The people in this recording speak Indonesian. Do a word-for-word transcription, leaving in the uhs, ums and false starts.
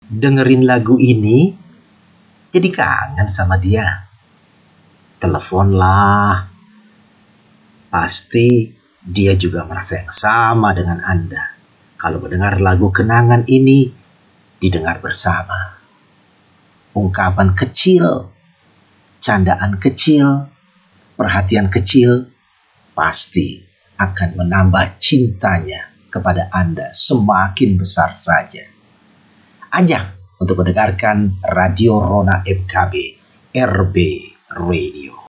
dengerin lagu ini jadi kangen sama dia. Teleponlah. Pasti dia juga merasa yang sama dengan Anda. Kalau mendengar lagu kenangan ini didengar bersama. Ungkapan kecil, candaan kecil, perhatian kecil pasti akan menambah cintanya kepada Anda semakin besar saja. Ajak untuk mendengarkan Radio Rona F K B R B Radio.